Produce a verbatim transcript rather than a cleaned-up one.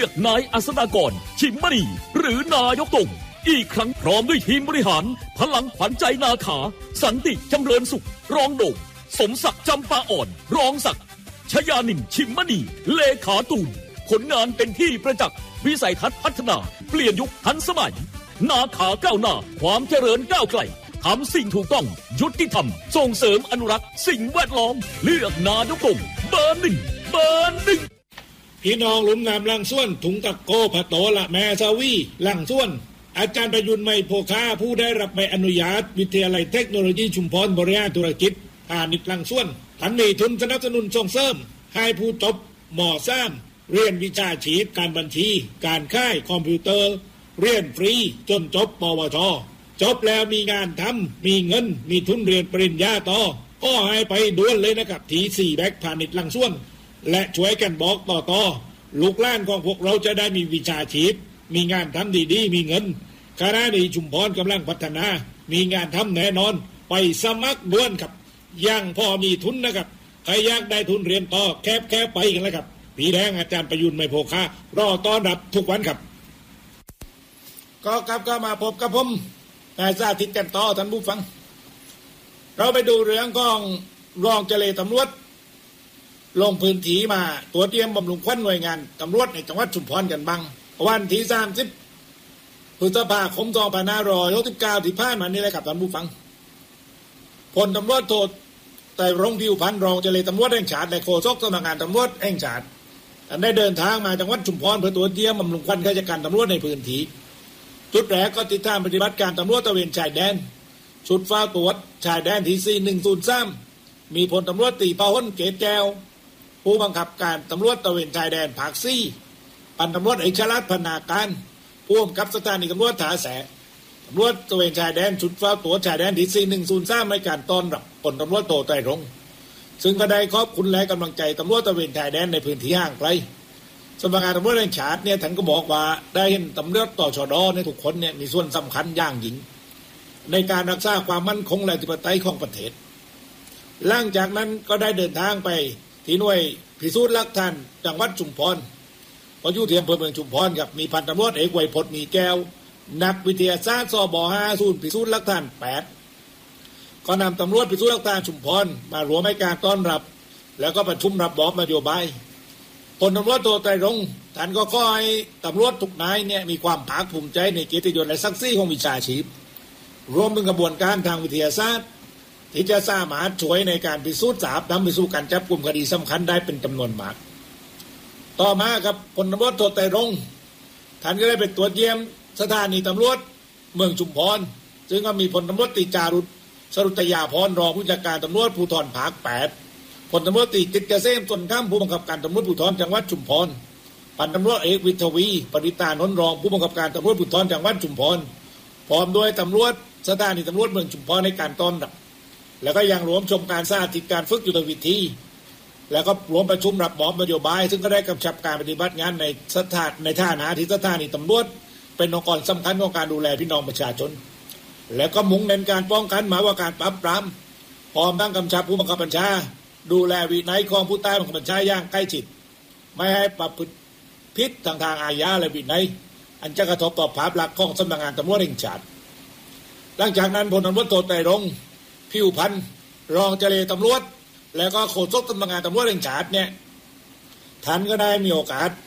อกนายอัศดากรชิมมณีหรือนายกตงอีกครั้งพร้อมด้วยทีมบริหารพลังขวัญใจนาขาสันติจำเริญสุขรองโด่งสมศักดิ์จำปาอ่อนรองศักดิ์ชยานินชิมมณีเลขาตูนผลงานเป็นที่ประจักษ์วิสัยทัศน์พัฒนาเปลี่ยนยุคทันสมัยนาขาก้าวหน้าความเจริญก้าวไกลทำสิ่งถูกต้องยุติธรรมส่งเสริมอนุรักษ์สิ่งแวดล้อมเลือกนายกตงเบอร์หนึ่งเบอร์หนึ่งพี่น้องหลุมน้ำลังส่วนถุงตะโกผะโตละแมซาวีลังส่วนอาจารย์ประยุนไม่โพคาผู้ได้รับใบอนุญาตวิทยาลัยเทคโนโลยีชุมพรบริหารธุรกิจพาณิชย์ลังส่วนทันมีทุนสนับสนุนส่งเสริมให้ผู้จบหมอซ้ำเรียนวิชาชีพการบัญชีการค่ายคอมพิวเตอร์เรียนฟรีจนจบปวชจบแล้วมีงานทำมีเงินมีทุนเรียนปริญญาต่อก็ให้ไปด่วนเลยนะครับทีสี่แบกพาณิชย์ลังส่วนและช่วยกันบอกต่อๆลูกหลานของพวกเราจะได้มีวิชาชีพมีงานทำดีๆมีเงินคณะนี้ชุมพรกำลังพัฒนามีงานทำแน่นอนไปสมัครด่วนครับยังพอมีทุนนะครับใครอยากได้ทุนเรียนต่อแคบแคบไปกันแล้วครับพี่แดงอาจารย์ประยุนไม่โพคารอต้อนรับทุกวันครับก็กลับก็มาพบกับผมนายสาธิตกันต่อท่านผู้ฟังเราไปดูเรื่องของรองเจรตำรวจลงพื้นที่มาตัวเตรียมบำรุงควันหน่วยงานตำรวจในจังหวัดชุมพรกันบ้างวันที่สามสิบพฤษภาคมสองพันห้าร้อยหกสิบเก้าที่ผ่านมานี่แหละครับท่านผู้ฟังพลตำรวจโทแต่รงผิวพันธ์รองเจรตำรวจแห่งชาติและโฆษกสำนักงานตำรวจแห่งชาติได้เดินทางมาจังหวัดชุมพรเพื่อตรวจเยี่ยมบำรุงควันข้าราชการตำรวจในพื้นที่จุดแรกก็ติดตามปฏิบัติการตำรวจตระเวนชายแดนชุดเฝ้าตรวจชายแดนที่สี่หนึ่งศูนย์สามมีพลตำรวจตีพหลเกตแก้วผู้บังคับการตำรวจตระเวนชายแดนภาคสี่พันตำรวจเอกชลัดพนาการผู้กำกับสถานีตำรวจท่าแสตำรวจตระเวนชายแดนชุดเฝ้าตรวจชายแดนที่สี่หนึ่งศูนย์สามในการต้อนรับพลตำรวจโทไตรรงค์ซึ่งก็ได้ขอบคุณและกำลังใจตำรวจตระเวนชายแดนในพื้นที่ห่างไกลสำนักงานตำรวจแห่งชาติเนี่ยท่านก็บอกว่าได้เห็นตำรวจต่อชดในทุกคนเนี่ยมีส่วนสำคัญอย่างยิ่งในการรักษาความมั่นคงและอธิปไตยของประเทศหลังจากนั้นก็ได้เดินทางไปที่หน่วยพิสูจน์หลักฐานจังหวัดชุมพรพออยู่ที่อำเภอเมืองชุมพรครับมีพันตำรวจเอกไวยพจน์มีแก้วนักวิทยาศาสตร์สบห้าศูนย์พิสูจน์หลักฐานแปดก็นำตำรวจพิสูจน์หลักฐานชุมพรมารวมให้การต้อนรับแล้วก็ประชุมรับบอกนโยบายพลตำรวจโทไตรรงค์ท่านก็ขอให้ตำรวจทุกนายเนี่ยมีความภาคภูมิใจในเกียรติยศและศักดิ์ศรีของวิชาชีพรวมถึงกระบวนการทางวิทยาศาสตร์ที่จะสามารถช่วยในการพิสูจน์ทราบนำไปสู่การจับกุมคดีสำคัญได้เป็นจำนวนมากต่อมาครับพลตำรวจโทไตรรงค์ท่านก็ได้ไปตรวจเยี่ยมสถานีตำรวจเมืองชุมพรซึ่งก็มีพลตำรวจตรีจารุตสรุตยาพรรองผู้จัดการตำรวจภูธรภาคแปดพลตำรวจตรีจิตรเกษมต้นข้ามผู้บังคับการตำรวจภูธรจังหวัดชุมพรพันตำรวจเอกวิทวีปริตานนท์รองผู้บังคับการตำรวจภูธรจังหวัดชุมพรพร้อมด้วยตำรวจสถานีตำรวจเมืองชุมพรในการต้อนรับแล้วก็ยังรวมชมการสาธิตการฝึกยุทธวิธีแล้วก็รวมประชุมรับมอบนโยบายซึ่งก็ได้กำชับการปฏิบัติงานในสถานในฐานะที่สถานีตำรวจเป็นองค์กรสำคัญของการดูแลพี่น้องประชาชนแล้วก็มุ่งเน้นการป้องกันหมายว่าการปราบปรามพร้อมทั้งกำชับผู้บังคับบัญชาดูแลวินัยของผู้ใต้บังคับบัญชาอย่างใกล้ชิดไม่ให้ประพฤติผิดทางทางอาญาและวินัยอันจะกระทบต่อภาพลักษณ์ของสำนักงานตำรวจแห่งชาติหลังจากนั้นพลตำรวจโทไตรรงค์ผิวพันธ์รองเจรตำรวจแล้วก็โฆษกสำนักงานตำรวจแห่งชาติเนี่ยท่านก็ได้มีโอกาส